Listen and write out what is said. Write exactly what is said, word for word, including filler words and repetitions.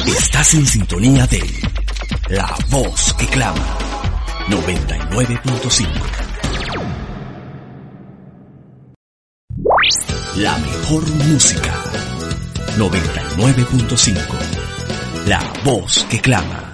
Estás en sintonía de La Voz que Clama, noventa y nueve punto cinco. La mejor música, noventa y nueve punto cinco. La Voz que Clama.